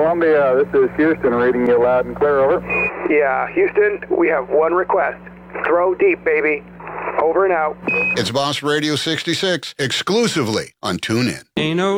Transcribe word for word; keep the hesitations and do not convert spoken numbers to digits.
Columbia, this is Houston reading you loud and clear, over. Yeah, Houston, we have one request. Throw deep, baby. Over and out. It's Boss Radio sixty-six, exclusively on TuneIn. Ain't no